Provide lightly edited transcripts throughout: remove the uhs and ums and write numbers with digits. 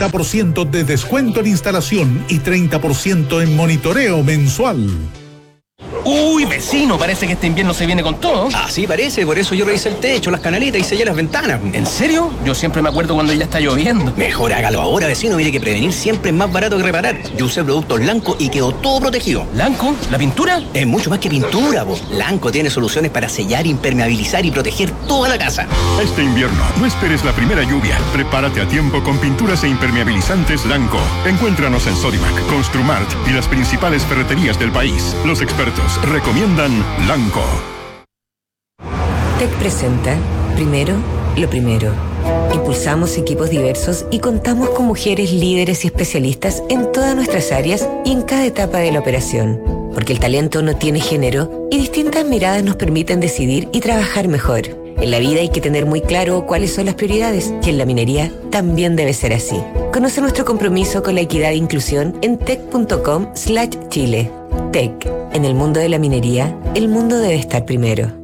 30% de descuento en instalación y 30% en monitoreo mensual. Uy, vecino, parece que este invierno se viene con todo. Ah, sí, parece, por eso yo revisé el techo, las canaletas y sellé las ventanas. ¿En serio? Yo siempre me acuerdo cuando ya está lloviendo. Mejor hágalo ahora, vecino, mire que prevenir siempre es más barato que reparar. Yo usé productos Lanco y quedó todo protegido. ¿Lanco? ¿La pintura? Es mucho más que pintura, po. Lanco tiene soluciones para sellar, impermeabilizar y proteger toda la casa. Este invierno, no esperes la primera lluvia. Prepárate a tiempo con pinturas e impermeabilizantes Lanco. Encuéntranos en Sodimac, Construmart y las principales ferreterías del país. Los expertos recomiendan Lanco. TEC presenta Primero, lo primero. Impulsamos equipos diversos y contamos con mujeres líderes y especialistas en todas nuestras áreas y en cada etapa de la operación. Porque el talento no tiene género y distintas miradas nos permiten decidir y trabajar mejor. En la vida hay que tener muy claro cuáles son las prioridades y en la minería también debe ser así. Conoce nuestro compromiso con la equidad e inclusión en tec.com/Chile. TEC. En el mundo de la minería, el mundo debe estar primero.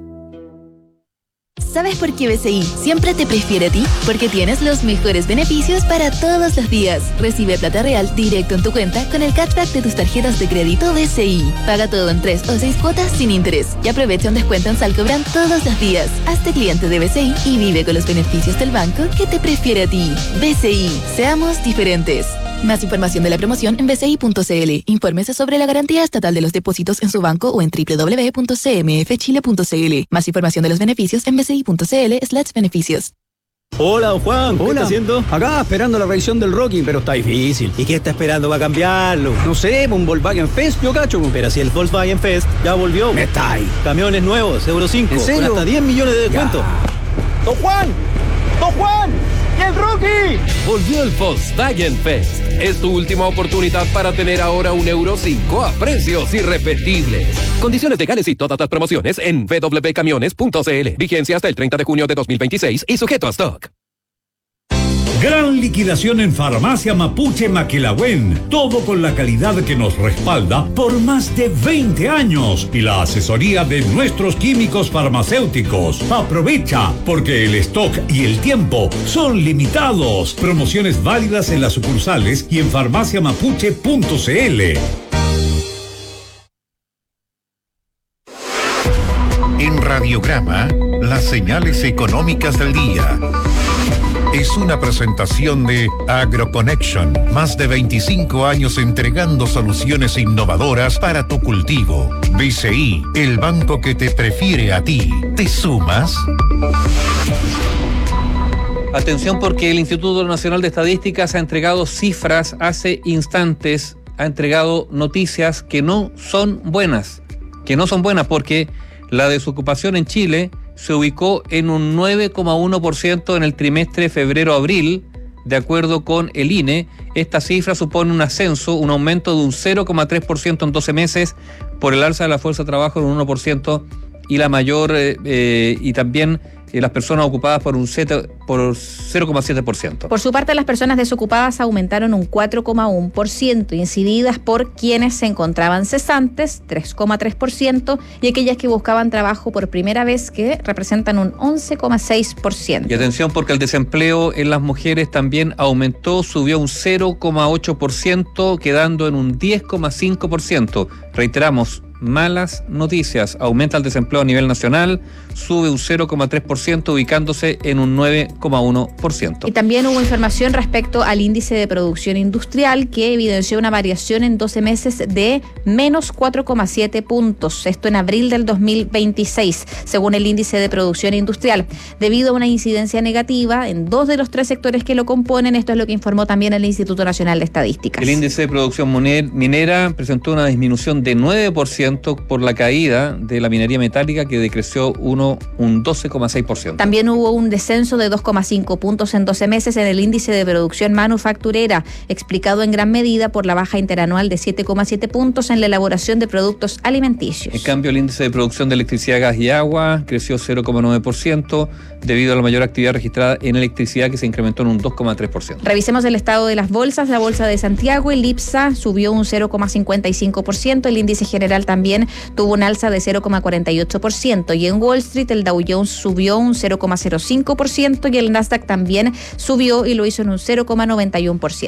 ¿Sabes por qué BCI siempre te prefiere a ti? Porque tienes los mejores beneficios para todos los días. Recibe plata real directo en tu cuenta con el cashback de tus tarjetas de crédito BCI. Paga todo en 3 o 6 cuotas sin interés y aprovecha un descuento en Salcobran todos los días. Hazte cliente de BCI y vive con los beneficios del banco que te prefiere a ti. BCI, seamos diferentes. Más información de la promoción en bci.cl. Infórmese sobre la garantía estatal de los depósitos en su banco o en www.cmfchile.cl. Más información de los beneficios en bci.cl/beneficios. Hola, don Juan. ¿Qué está haciendo? Acá esperando la revisión del Rocking, pero está difícil. ¿Y qué está esperando para cambiarlo? No sé, un Volkswagen Fest, yo cacho. Pero si el Volkswagen Fest ya volvió. Me está ahí. Camiones nuevos, Euro 5. ¿En serio? Con hasta 10 millones de descuento. ¡Don Juan! ¡Don Juan! ¡Y el Rocky! Volvió el Volkswagen Fest. Es tu última oportunidad para tener ahora un Euro 5 a precios irrepetibles. Condiciones legales y todas las promociones en www.camiones.cl. Vigencia hasta el 30 de junio de 2026 y sujeto a stock. Gran liquidación en Farmacia Mapuche Maquilahuen. Todo con la calidad que nos respalda por más de 20 años y la asesoría de nuestros químicos farmacéuticos. Aprovecha, porque el stock y el tiempo son limitados. Promociones válidas en las sucursales y en farmaciamapuche.cl. En Radiograma, las señales económicas del día. Es una presentación de AgroConnection, más de 25 años entregando soluciones innovadoras para tu cultivo. BCI, el banco que te prefiere a ti. ¿Te sumas? Atención, porque el Instituto Nacional de Estadísticas ha entregado cifras hace instantes, ha entregado noticias que no son buenas, porque la desocupación en Chile se ubicó en un 9,1% en el trimestre febrero-abril, de acuerdo con el INE. Esta cifra supone un ascenso, un aumento de un 0,3% en 12 meses por el alza de la fuerza de trabajo en un 1% y la mayor, y también las personas ocupadas por 0,7%. Por su parte, las personas desocupadas aumentaron un 4,1%, incididas por quienes se encontraban cesantes, 3,3%, y aquellas que buscaban trabajo por primera vez, que representan un 11,6%. Y atención, porque el desempleo en las mujeres también aumentó, subió un 0,8%, quedando en un 10,5%. Reiteramos, malas noticias. Aumenta el desempleo a nivel nacional, sube un 0,3%, ubicándose en un 9,1%. Y también hubo información respecto al índice de producción industrial, que evidenció una variación en 12 meses de menos 4,7 puntos. Esto en abril del 2026, según el índice de producción industrial, debido a una incidencia negativa en 2 de los 3 sectores que lo componen. Esto es lo que informó también el Instituto Nacional de Estadísticas. El índice de producción minera presentó una disminución de 9% por la caída de la minería metálica, que decreció un 12,6%. También hubo un descenso de 2,5 puntos en 12 meses en el índice de producción manufacturera, explicado en gran medida por la baja interanual de 7,7 puntos en la elaboración de productos alimenticios. En cambio, el índice de producción de electricidad, gas y agua creció 0,9% debido a la mayor actividad registrada en electricidad, que se incrementó en un 2,3%. Revisemos el estado de las bolsas. La bolsa de Santiago, el IPSA, subió un 0,55%, el índice general también tuvo un alza de 0,48%, y en Wall Street el Dow Jones subió un 0,05% y el Nasdaq también subió y lo hizo en un 0,91%.